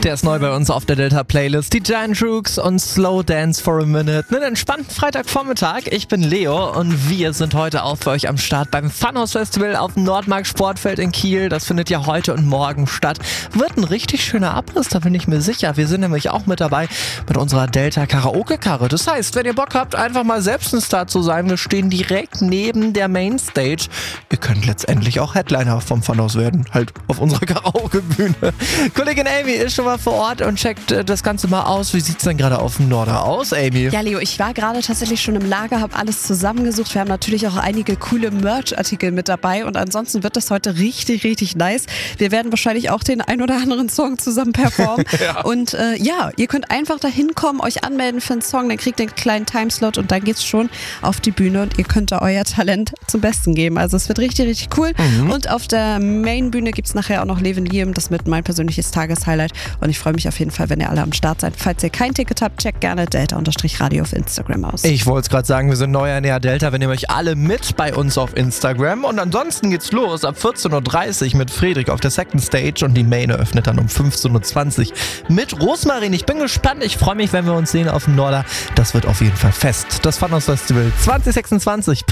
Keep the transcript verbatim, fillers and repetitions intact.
Der ist neu bei uns auf der Delta-Playlist. Die Giant Rooks und Slow Dance for a Minute. Einen entspannten Freitagvormittag. Ich bin Leo und wir sind heute auch für euch am Start beim Funhouse Festival auf dem Nordmark Sportfeld in Kiel. Das findet ja heute und morgen statt. Wird ein richtig schöner Abriss, da bin ich mir sicher. Wir sind nämlich auch mit dabei mit unserer Delta-Karaoke-Karre. Das heißt, wenn ihr Bock habt, einfach mal selbst ein Star zu sein, wir stehen direkt neben der Mainstage. Ihr könnt letztendlich auch Headliner vom Funhouse werden. Halt auf unserer Karaoke-Bühne. Kollegin Amy ist schon mal vor Ort und checkt äh, das Ganze mal aus. Wie sieht's denn gerade auf dem Norder aus, Amy? Ja, Leo, ich war gerade tatsächlich schon im Lager, habe alles zusammengesucht. Wir haben natürlich auch einige coole Merch-Artikel mit dabei und ansonsten wird das heute richtig, richtig nice. Wir werden wahrscheinlich auch den ein oder anderen Song zusammen performen. ja. Und äh, ja, ihr könnt einfach da hinkommen, euch anmelden für einen Song, dann kriegt ihr einen kleinen Timeslot und dann geht's schon auf die Bühne und ihr könnt da euer Talent zum Besten geben. Also es wird richtig, richtig cool. Mhm. Und auf der Main-Bühne gibt's nachher auch noch Levin Liam, das wird mein persönliches Tageshighlight. Und ich freue mich auf jeden Fall, wenn ihr alle am Start seid. Falls ihr kein Ticket habt, checkt gerne Delta-Radio auf Instagram aus. Ich wollte es gerade sagen, wir sind neu an der Delta. Wir nehmen euch alle mit bei uns auf Instagram. Und ansonsten geht's los ab vierzehn Uhr dreißig mit Friedrich auf der Second Stage. Und die Main eröffnet dann um fünfzehn Uhr zwanzig mit Rosmarin. Ich bin gespannt. Ich freue mich, wenn wir uns sehen auf dem Norder. Das wird auf jeden Fall fest. Das Funhouse Festival zwanzig sechsundzwanzig.